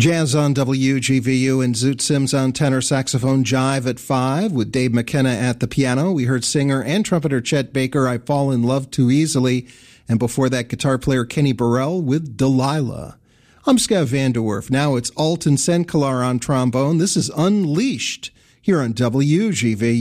Jazz on WGVU and Zoot Sims on tenor saxophone, Jive at 5 with Dave McKenna at the piano. We heard singer and trumpeter Chet Baker, I Fall in Love Too Easily. And before that, guitar player Kenny Burrell with Delilah. I'm Skev Vanderwerf. Now it's Alton Senkelar on trombone. This is Unleashed here on WGVU.